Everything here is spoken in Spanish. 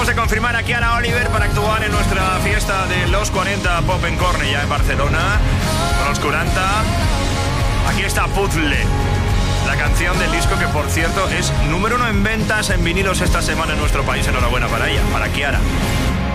Acabamos de confirmar a Kiara Oliver para actuar en nuestra fiesta de los 40 Pop en Cornellà en Barcelona con los 40. Aquí está Puzzle, la canción del disco que, por cierto, es número 1 en ventas en vinilos esta semana en nuestro país. Enhorabuena para ella, para Kiara.